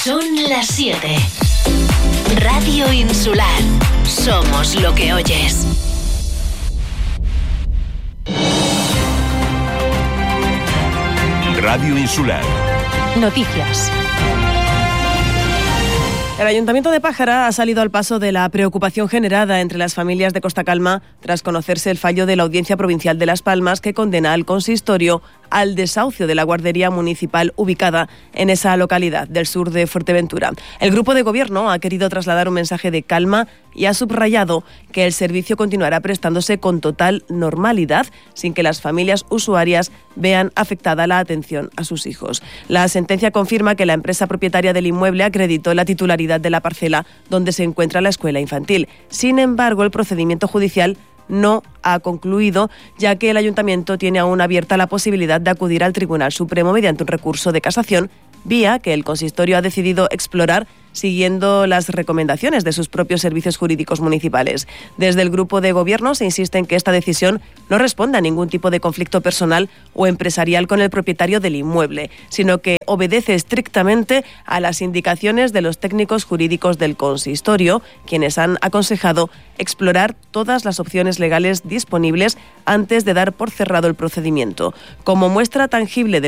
Son las 7. Radio Insular. Somos lo que oyes. Radio Insular. Noticias. El Ayuntamiento de Pájara ha salido al paso de la preocupación generada entre las familias de Costa Calma tras conocerse el fallo de la Audiencia Provincial de Las Palmas que condena al consistorio al desahucio de la guardería municipal ubicada en esa localidad del sur de Fuerteventura. El grupo de gobierno ha querido trasladar un mensaje de calma y ha subrayado que el servicio continuará prestándose con total normalidad sin que las familias usuarias vean afectada la atención a sus hijos. La sentencia confirma que la empresa propietaria del inmueble acreditó la titularidad de la parcela donde se encuentra la escuela infantil. Sin embargo, el procedimiento judicial no ha concluido, ya que el Ayuntamiento tiene aún abierta la posibilidad de acudir al Tribunal Supremo mediante un recurso de casación, vía que el consistorio ha decidido explorar siguiendo las recomendaciones de sus propios servicios jurídicos municipales. Desde el grupo de gobierno se insiste en que esta decisión no responde a ningún tipo de conflicto personal o empresarial con el propietario del inmueble, sino que obedece estrictamente a las indicaciones de los técnicos jurídicos del consistorio, quienes han aconsejado explorar todas las opciones legales disponibles antes de dar por cerrado el procedimiento. Como muestra tangible de